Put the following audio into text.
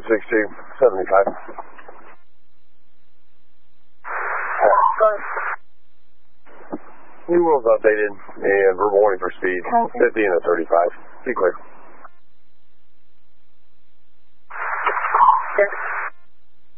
162, 75. New rules updated, and verbal warning for speed, 50 and a 35. Be clear.